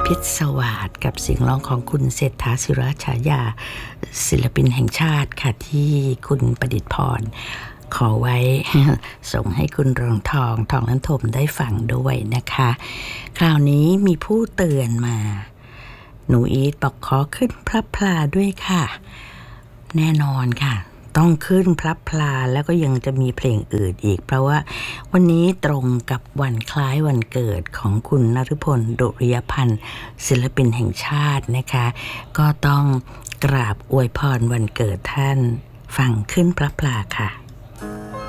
พิศวาสกับเสียงร้องของคุณเศรษฐาศิระฉายาศิลปินแห่งชาติค่ะที่คุณประดิษฐ์พรขอไว้ ส่งให้คุณรองทองนันทมได้ฟังด้วยนะคะคราวนี้มีผู้เตือนมาหนูอีทบอกขอขึ้นพระพลาด้วยค่ะแน่นอนค่ะต้องขึ้นพระพลาแล้วก็ยังจะมีเพลงอื่นอีกเพราะว่าวันนี้ตรงกับวันคล้ายวันเกิดของคุณนฤพล ดุริยพันธ์ศิลปินแห่งชาตินะคะก็ต้องกราบอวยพรวันเกิดท่านฟังขึ้นพระพลาค่ะ